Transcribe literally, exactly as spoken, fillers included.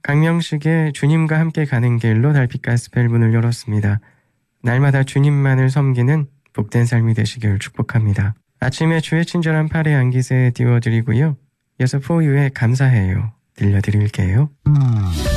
강명식의 주님과 함께 가는 길로 달빛 가스펠 문을 열었습니다. 날마다 주님만을 섬기는 복된 삶이 되시길 축복합니다. 아침에 주의 친절한 팔에 안기세 띄워드리고요. 이어서 포유의 감사해요 들려드릴게요.